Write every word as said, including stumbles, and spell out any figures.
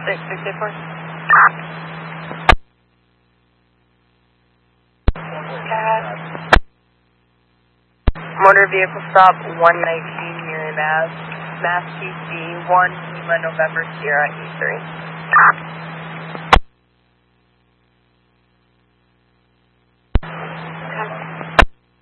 six six eight four. Motor vehicle stop one nineteen Miriam Ave, Mass T C one Lima November Sierra E three.